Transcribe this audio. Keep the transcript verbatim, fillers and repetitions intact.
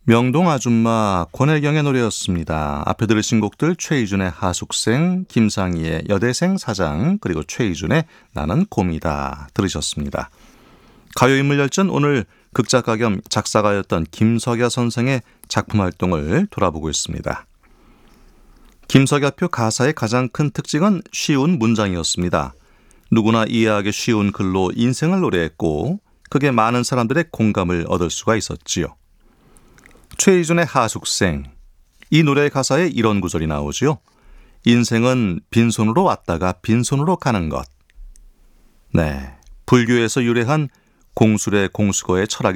명동 아줌마 권혜경의 노래였습니다. 앞에 들으신 곡들 최희준의 하숙생, 김상희의 여대생 사장, 그리고 최희준의 나는 곰이다 들으셨습니다. 가요인물열전 오늘 극작가 겸 작사가였던 김석야 선생의 작품 활동을 돌아보고 있습니다. 김석야표 가사의 가장 큰 특징은 쉬운 문장이었습니다. 누구나 이해하기 쉬운 글로 인생을 노래했고 그게 많은 사람들의 공감을 얻을 수가 있었지요. 최희준의 하숙생, 이 노래의 가사에 이런 구절이 나오죠. 인생은 빈손으로 왔다가 빈손으로 가는 것. 네, 불교에서 유래한 공술의 공수거의 철학이